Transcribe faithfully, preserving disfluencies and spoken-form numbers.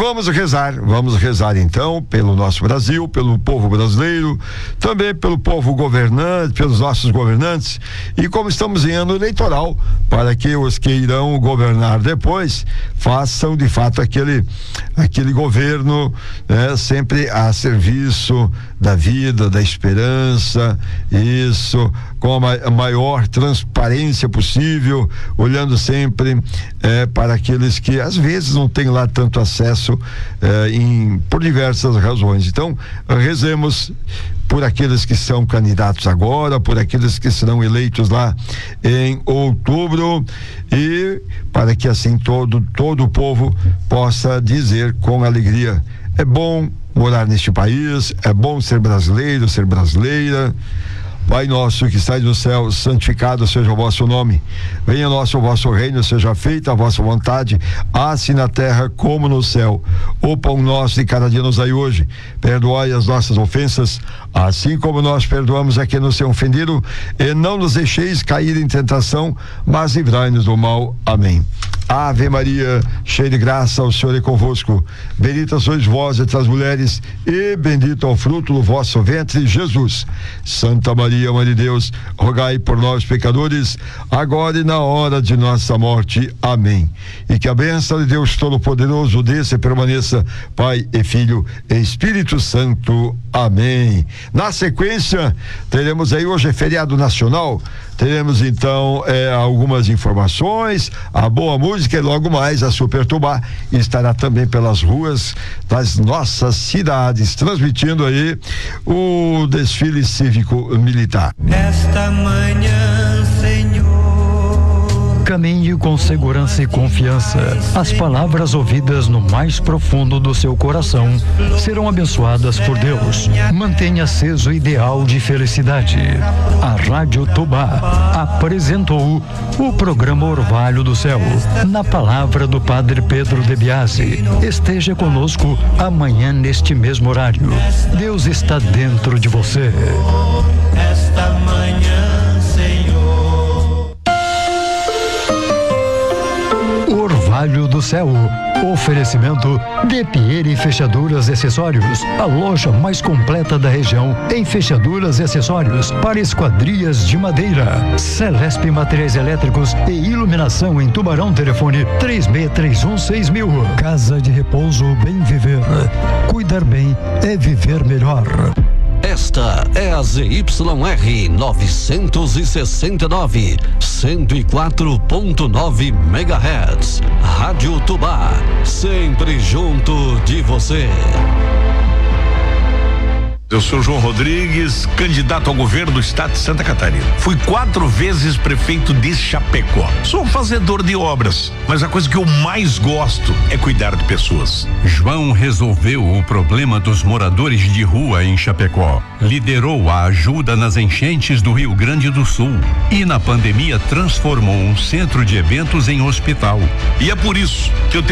vamos rezar, vamos rezar então pelo nosso Brasil, pelo povo brasileiro, também pelo povo governante, pelos nossos governantes, e como estamos em ano eleitoral, para que os que irão governar depois façam de fato aquele aquele governo, né, sempre a serviço da vida, da esperança, isso, com a, ma- a maior transparência possível, olhando sempre eh, para aqueles que às vezes não têm lá tanto acesso eh, em, por diversas razões. Então, rezemos por aqueles que são candidatos agora, por aqueles que serão eleitos lá em outubro, e para que assim todo, todo o povo possa dizer com alegria: é bom morar neste país, é bom ser brasileiro, ser brasileira. Pai nosso que estais no céu, santificado seja o vosso nome. Venha nosso o vosso reino, seja feita a vossa vontade, assim na terra como no céu. O pão nosso de cada dia nos dai hoje. Perdoai as nossas ofensas, assim como nós perdoamos a quem nos tem ofendido, e não nos deixeis cair em tentação, mas livrai-nos do mal. Amém. Ave Maria, cheia de graça, o Senhor é convosco. Bendita sois vós entre as mulheres, e bendito é o fruto do vosso ventre, Jesus. Santa Maria, Mãe de Deus, rogai por nós, pecadores, agora e na hora de nossa morte. Amém. E que a bênção de Deus Todo-Poderoso desça e permaneça, Pai e Filho e Espírito Santo. Amém. Na sequência, teremos aí, hoje é feriado nacional, teremos então eh, algumas informações, a boa música, e logo mais a Super Tubá estará também pelas ruas das nossas cidades, transmitindo aí o desfile cívico militar. Esta manhã, Senhor, caminhe com segurança e confiança. As palavras ouvidas no mais profundo do seu coração serão abençoadas por Deus. Mantenha aceso o ideal de felicidade. A Rádio Tubá apresentou o programa Orvalho do Céu, na palavra do Padre Pedro de Biasi. Esteja conosco amanhã neste mesmo horário. Deus está dentro de você. esta manhã, Senhor. Orvalho do Céu. Oferecimento De Pieri Fechaduras e Acessórios, a loja mais completa da região em fechaduras e acessórios para esquadrias de madeira. Celesp Materiais Elétricos e Iluminação em Tubarão. Telefone três seis três um seis mil. Casa de Repouso Bem Viver. Cuidar bem é viver melhor. Esta é a Z Y R novecentos e sessenta e nove, cento e quatro ponto nove megahertz. Rádio Tubá, sempre junto de você. Eu sou João Rodrigues, candidato ao governo do estado de Santa Catarina. Fui quatro vezes prefeito de Chapecó. Sou um fazedor de obras, mas a coisa que eu mais gosto é cuidar de pessoas. João resolveu o problema dos moradores de rua em Chapecó. Liderou a ajuda nas enchentes do Rio Grande do Sul e na pandemia transformou um centro de eventos em hospital. E é por isso que eu tenho